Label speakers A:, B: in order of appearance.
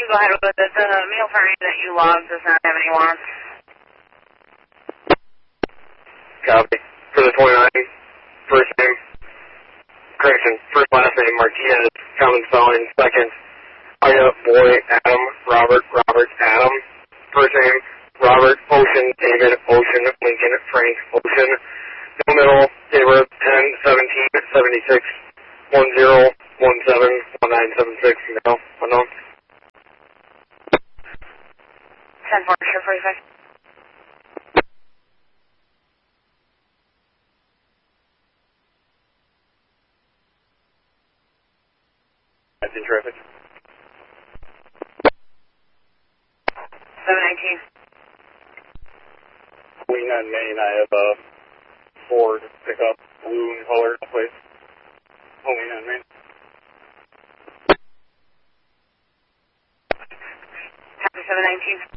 A: go ahead with it. The meal party that you logged does not have any warrants.
B: Copy. For the 29, first name, correction, first last name, Martinez, common spelling, second, Ida, boy, Adam, Robert, Adam, first name, Robert, Ocean, David, Ocean, Lincoln, Frank, Ocean, no middle, Taylor, 10, 17, 76, 10, 17, 1976, no, unknown.
A: 10-4, sure, 45.
B: That's in traffic.
A: 719.
B: Wing on Main, I have a Ford pickup, blue in color, place. Wing on Main.
A: Copy 719.